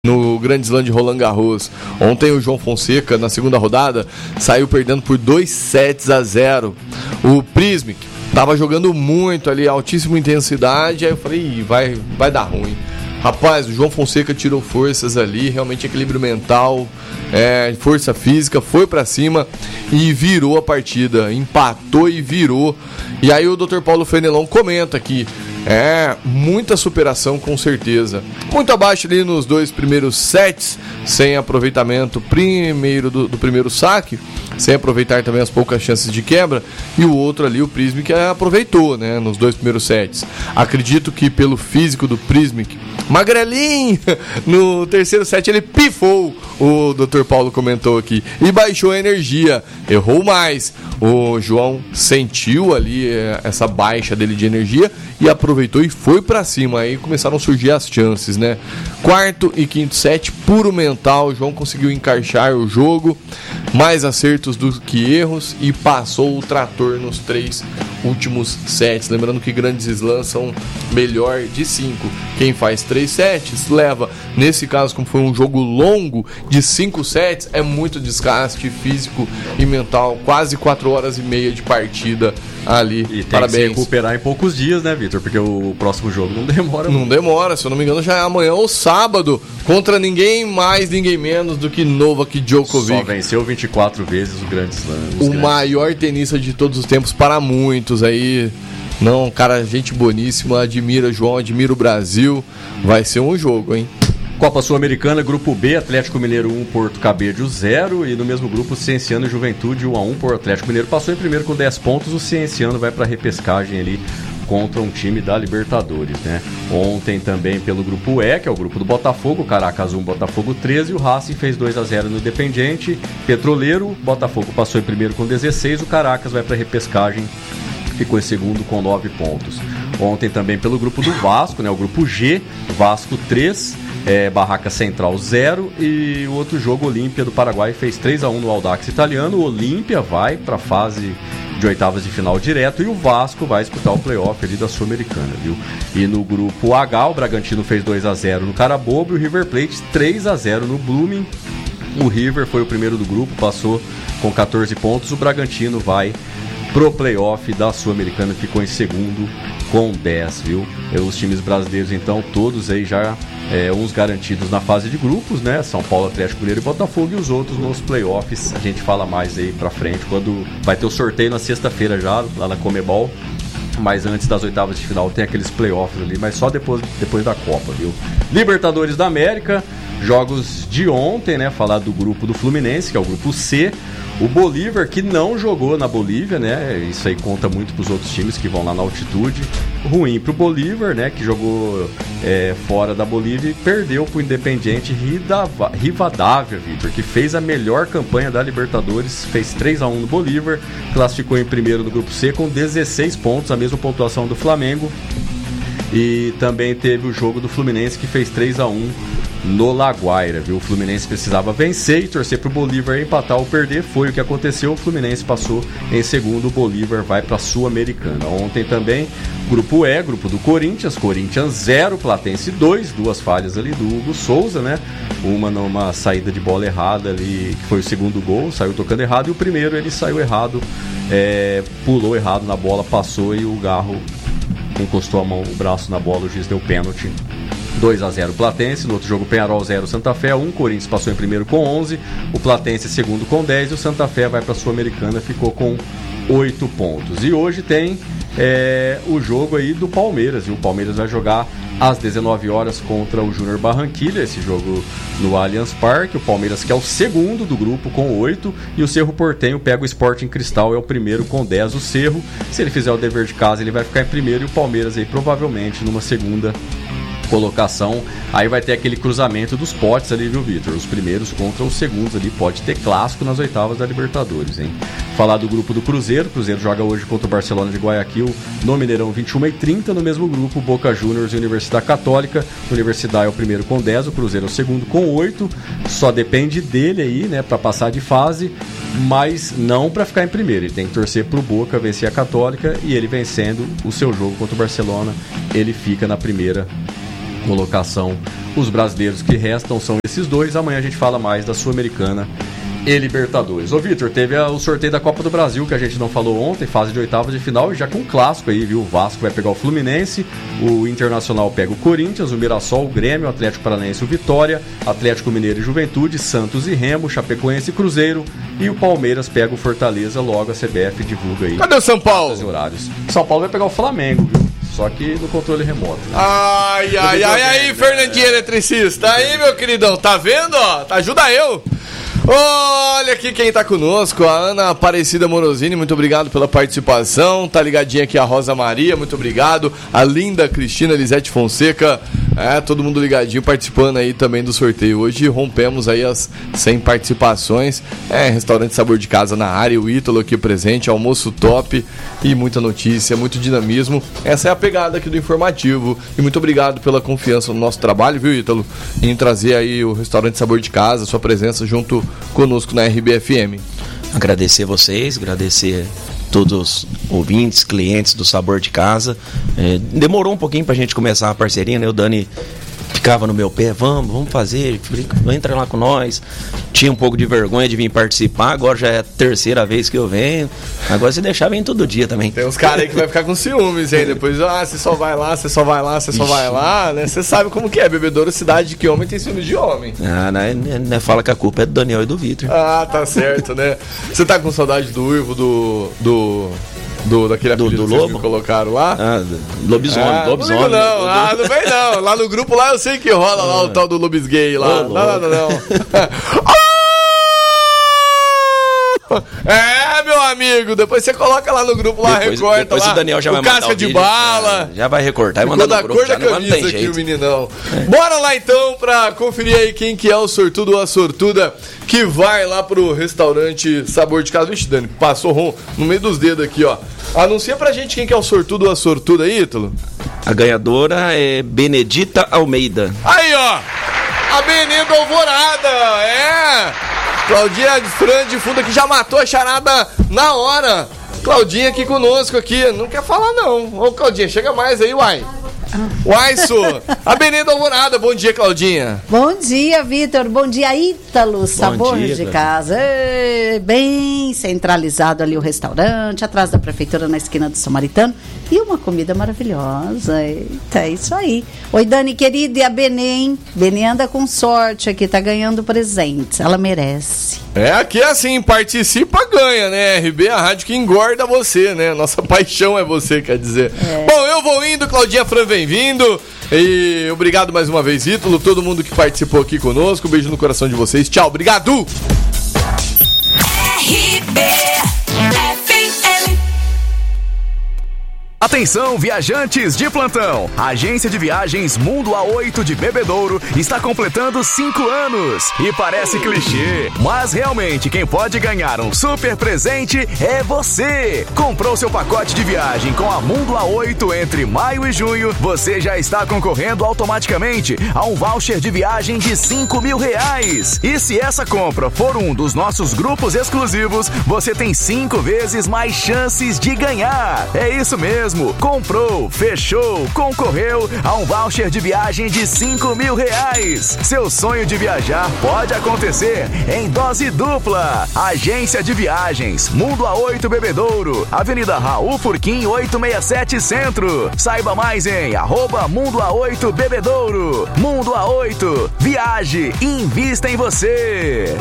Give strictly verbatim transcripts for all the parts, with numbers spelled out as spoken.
no Grande Slam de Roland Garros. Ontem o João Fonseca, na segunda rodada, saiu perdendo por dois sets a zero. O Prismic tava jogando muito ali, altíssima intensidade, aí eu falei, Ih, vai, vai dar ruim. Rapaz, o João Fonseca tirou forças ali, realmente equilíbrio mental, é, força física, foi pra cima e virou a partida, empatou e virou. E aí o doutor Paulo Fenelon comenta aqui, é, muita superação com certeza. Muito abaixo ali nos dois primeiros sets, sem aproveitamento primeiro do, do primeiro saque, sem aproveitar também as poucas chances de quebra, e o outro ali, o Prismic, aproveitou, né, nos dois primeiros sets. Acredito que pelo físico do Prismic, magrelinho, no terceiro set ele pifou, o doutor Paulo comentou aqui, e baixou a energia, errou mais. O João sentiu ali essa baixa dele de energia e aproveitou e foi pra cima. Aí começaram a surgir as chances, né? Quarto e quinto set, puro mental. O João conseguiu encaixar o jogo, mais acertos do que erros, e passou o trator nos três últimos sets. Lembrando que grandes slams são melhor de cinco. Quem faz três sets leva, nesse caso, como foi um jogo longo de cinco sets, é muito desgaste físico e mental, quase quatro horas e meia de partida ali. E tem Parabéns. que se recuperar em poucos dias, né, Vitor? Porque o próximo jogo não demora Não muito. demora, se eu não me engano já é amanhã ou sábado, contra ninguém mais, ninguém menos do que Novak Djokovic. Só venceu vinte e quatro vezes o Grand Slam. O grandes... maior tenista de todos os tempos para muitos aí. Não, cara, gente boníssima, admira João, admira o Brasil. Vai ser um jogo, hein? Copa Sul-Americana, Grupo B, Atlético Mineiro um, Porto Cabedelo zero, e no mesmo grupo Cienciano e Juventude um a um, por Atlético Mineiro passou em primeiro com dez pontos, o Cienciano vai para a repescagem ali contra um time da Libertadores, né? Ontem também pelo Grupo E, que é o grupo do Botafogo, Caracas um, Botafogo treze, o Racing fez dois a zero no Independiente, Petroleiro, Botafogo passou em primeiro com dezesseis, o Caracas vai para a repescagem, ficou em segundo com nove pontos. Ontem também pelo grupo do Vasco, né? O grupo G, Vasco três, É, Barraca Central zero, e o outro jogo, Olímpia do Paraguai, fez três a um no Audax Italiano. O Olímpia vai para a fase de oitavas de final direto, e o Vasco vai disputar o playoff ali da Sul-Americana, viu? E no grupo H, o Bragantino fez dois a zero no Carabobo e o River Plate três a zero no Blooming. O River foi o primeiro do grupo, passou com catorze pontos. O Bragantino vai pro playoff da Sul-Americana, ficou em segundo com dez, viu? Os times brasileiros, então, todos aí já, é, uns garantidos na fase de grupos, né? São Paulo, Atlético Mineiro e Botafogo, e os outros nos playoffs. A gente fala mais aí pra frente, quando vai ter o sorteio na sexta-feira já, lá na Comebol. Mas antes das oitavas de final tem aqueles playoffs ali, mas só depois, depois da Copa, viu? Libertadores da América, jogos de ontem, né? Falar do grupo do Fluminense, que é o grupo C. O Bolívar, que não jogou na Bolívia, né? Isso aí conta muito para os outros times que vão lá na altitude. Ruim para o Bolívar, né? Que jogou é, fora da Bolívia e perdeu para o Independiente Rivadavia, Vitor, que fez a melhor campanha da Libertadores, fez três a um no Bolívar, classificou em primeiro no grupo C com dezesseis pontos, a mesma pontuação do Flamengo. E também teve o jogo do Fluminense, que fez três a um no Laguaira, viu? O Fluminense precisava vencer e torcer pro Bolívar empatar ou perder, foi o que aconteceu. O Fluminense passou em segundo, o Bolívar vai pra Sul-Americana. Ontem também, grupo E, grupo do Corinthians, Corinthians zero, Platense dois, duas falhas ali do Hugo Souza, né? Uma numa saída de bola errada ali, que foi o segundo gol, saiu tocando errado, e o primeiro ele saiu errado, é, pulou errado na bola, passou e o Garro encostou a mão, o braço na bola, o juiz deu pênalti. dois a zero Platense. No outro jogo, Peñarol zero, Santa Fé um. Corinthians passou em primeiro com onze, o Platense segundo com dez, e o Santa Fé vai para a Sul-Americana, ficou com oito pontos. E hoje tem é, o jogo aí do Palmeiras, e o Palmeiras vai jogar às dezenove horas contra o Júnior Barranquilla, esse jogo no Allianz Parque. O Palmeiras, que é o segundo do grupo com oito, e o Cerro Porteño pega o Sporting Cristal, é o primeiro com dez. O Cerro, se ele fizer o dever de casa, ele vai ficar em primeiro, e o Palmeiras aí provavelmente numa segunda colocação. Aí vai ter aquele cruzamento dos potes ali, viu, Vitor? Os primeiros contra os segundos ali, pode ter clássico nas oitavas da Libertadores, hein? Falar do grupo do Cruzeiro, o Cruzeiro joga hoje contra o Barcelona de Guayaquil no Mineirão, vinte e uma e trinta. No mesmo grupo, Boca Juniors e Universidade Católica. A Universidade é o primeiro com dez, o Cruzeiro é o segundo com oito. Só depende dele aí, né, para passar de fase, mas não para ficar em primeiro. Ele tem que torcer pro Boca vencer a Católica, e ele vencendo o seu jogo contra o Barcelona, ele fica na primeira colocação. Os brasileiros que restam são esses dois. Amanhã a gente fala mais da Sul-Americana e Libertadores. Ô Vitor, teve a, o sorteio da Copa do Brasil que a gente não falou ontem, fase de oitavas de final, e já com um clássico aí, viu? O Vasco vai pegar o Fluminense, o Internacional pega o Corinthians, o Mirassol, o Grêmio, o Atlético Paranaense, o Vitória, Atlético Mineiro e Juventude, Santos e Remo, Chapecoense e Cruzeiro, e o Palmeiras pega o Fortaleza. Logo a C B F divulga aí. Cadê o São Paulo? E horários. São Paulo vai pegar o Flamengo, viu? Só que no controle remoto. Ai, ai, ai, aí, Fernandinho eletricista. Aí, meu queridão, tá vendo, ó? Ajuda eu. Olha aqui quem tá conosco, a Ana Aparecida Morosini, muito obrigado pela participação. Tá ligadinha aqui a Rosa Maria, muito obrigado. A linda Cristina Elisete Fonseca, é, todo mundo ligadinho, participando aí também do sorteio. Hoje rompemos aí as cem participações. É, restaurante Sabor de Casa na área, o Ítalo aqui presente, almoço top e muita notícia, muito dinamismo. Essa é a pegada aqui do informativo. E muito obrigado pela confiança no nosso trabalho, viu, Ítalo? Em trazer aí o restaurante Sabor de Casa, sua presença junto conosco na R B F M. Agradecer vocês, agradecer todos os ouvintes, clientes do Sabor de Casa. É, demorou um pouquinho pra gente começar a parceria, né? O Dani ficava no meu pé, vamos, vamos fazer, entra lá com nós. Tinha um pouco de vergonha de vir participar, agora já é a terceira vez que eu venho. Agora se deixar, vem todo dia também. Tem uns caras aí que vai ficar com ciúmes, hein? Depois, ah, você só vai lá, você só vai lá, você só vai lá, né? Você sabe como que é, bebedouro, cidade de que homem tem ciúmes de homem. Ah, né? né fala que a culpa é do Daniel e do Vitor. Ah, tá certo, né? Você tá com saudade do uivo, do... do... Do, daquele do, do lobo que colocaram lá. Ah, lobisomem, ah, lobisomem. Não, não, ah, não vem não. Lá no grupo lá eu sei que rola lá o tal do lobis gay lá. Oh, não, não, não, não. É, meu amigo, depois você coloca lá no grupo, lá, depois, recorta depois lá. O Daniel já o vai casca mandar o de vídeo, bala. Já, já vai recortar e mandar no grupo. Cor da camisa aqui, jeito. O meninão. É. Bora lá então pra conferir aí quem que é o sortudo ou a sortuda que vai lá pro restaurante Sabor de Casa. Vixe, Dani, passou rom no meio dos dedos aqui, ó. Anuncia pra gente quem que é o sortudo ou a sortuda aí, Ítalo. A ganhadora é Benedita Almeida. Aí, ó. A Benedita Alvorada, é. Claudinha Fran de fundo aqui já matou a charada na hora. Claudinha aqui conosco aqui. Não quer falar não. Ô, Claudinha, chega mais aí, uai. Uai, Su. A Benedita Alvorada. Bom dia, Claudinha. Bom dia, Vitor. Bom dia, Ítalo. Sabor dia, de Casa. É, bem centralizado ali o restaurante, atrás da prefeitura na esquina do Samaritano. E uma comida maravilhosa. Eita, é isso aí. Oi, Dani, querida. E a Benê, hein? Benê anda com sorte aqui, tá ganhando presentes. Ela merece. É, aqui é assim, participa, ganha, né? R B é a rádio que engorda você, né? Nossa paixão é você, quer dizer. É. Bom, eu vou indo, Claudinha Fran vem vindo. E obrigado mais uma vez, Ítalo, todo mundo que participou aqui conosco. Um beijo no coração de vocês. Tchau, obrigado! R B F M. Atenção, viajantes de plantão! A agência de viagens Mundo A oito de Bebedouro está completando cinco anos. E parece clichê, mas realmente quem pode ganhar um super presente é você! Comprou seu pacote de viagem com a Mundo A oito entre maio e junho, você já está concorrendo automaticamente a um voucher de viagem de cinco mil reais. E se essa compra for um dos nossos grupos exclusivos, você tem cinco vezes mais chances de ganhar. É isso mesmo! Comprou, fechou, concorreu a um voucher de viagem de cinco mil reais. Seu sonho de viajar pode acontecer em dose dupla. Agência de Viagens Mundo A oito Bebedouro, Avenida Raul Furquim oitocentos e sessenta e sete Centro. Saiba mais em arroba Mundo A oito Bebedouro. Mundo A oito, viaje e invista em você.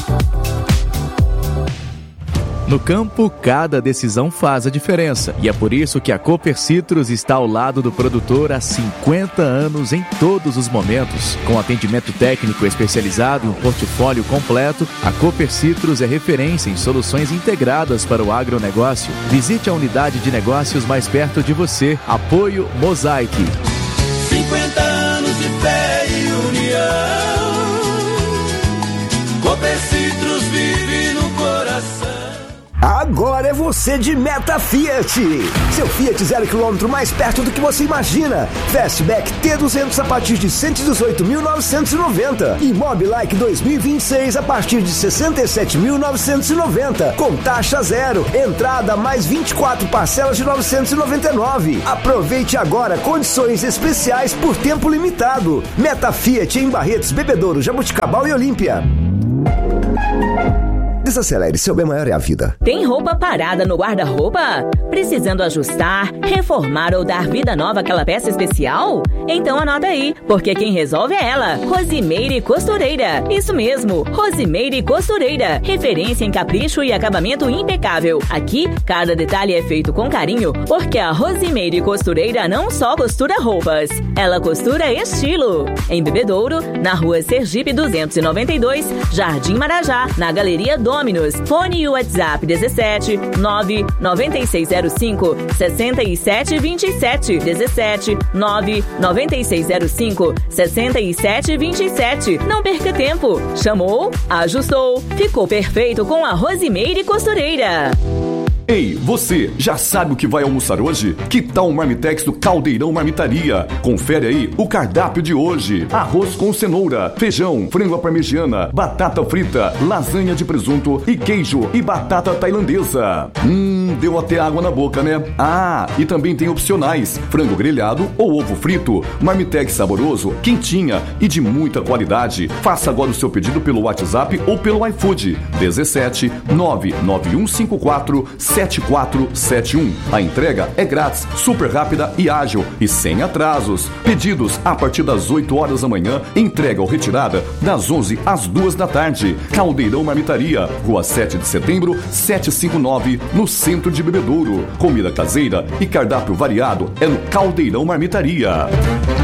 No campo, cada decisão faz a diferença. E é por isso que a Cooper Citrus está ao lado do produtor há cinquenta anos em todos os momentos. Com atendimento técnico especializado e um portfólio completo, a Cooper Citrus é referência em soluções integradas para o agronegócio. Visite a unidade de negócios mais perto de você. Apoio Mosaic. cinquenta anos de fé e união. Cooper Citrus vive no coração. A Agora é você de Meta Fiat. Seu Fiat zero quilômetro mais perto do que você imagina. Fastback T duzentos a partir de cento e dezoito mil novecentos e noventa. E Mobilike dois mil e vinte e seis a partir de sessenta e sete mil novecentos e noventa. Com taxa zero. Entrada mais vinte e quatro parcelas de novecentos e noventa e nove. Aproveite agora condições especiais por tempo limitado. Meta Fiat em Barretos, Bebedouro, Jabuticabal e Olímpia. Desacelere, seu bem maior é a vida. Tem roupa parada no guarda-roupa? Precisando ajustar, reformar ou dar vida nova àquela peça especial? Então anota aí, porque quem resolve é ela, Rosimeire Costureira. Isso mesmo, Rosimeire Costureira. Referência em capricho e acabamento impecável. Aqui, cada detalhe é feito com carinho, porque a Rosimeire Costureira não só costura roupas, ela costura estilo. Em Bebedouro, na rua Sergipe duzentos e noventa e dois, Jardim Marajá, na Galeria Dominus. Fone e WhatsApp dezessete nove nove seis zero cinco seis sete dois sete dezessete nove nove seis zero cinco seis sete dois sete. Não perca tempo. Chamou, ajustou, ficou perfeito com a Rosimeire Costureira. Ei, você, já sabe o que vai almoçar hoje? Que tal um Marmitex do Caldeirão Marmitaria? Confere aí o cardápio de hoje. Arroz com cenoura, feijão, frango à parmegiana, batata frita, lasanha de presunto e queijo e batata tailandesa. Hum, deu até água na boca, né? Ah, e também tem opcionais, frango grelhado ou ovo frito. Marmitex saboroso, quentinha e de muita qualidade. Faça agora o seu pedido pelo WhatsApp ou pelo iFood. dezessete nove nove um cinco quatro sete quatro sete um. A entrega é grátis, super rápida e ágil e sem atrasos. Pedidos a partir das oito horas da manhã, entrega ou retirada das onze às duas da tarde. Caldeirão Marmitaria, Rua sete de setembro, setecentos e cinquenta e nove, no centro de Bebedouro. Comida caseira e cardápio variado é no Caldeirão Marmitaria.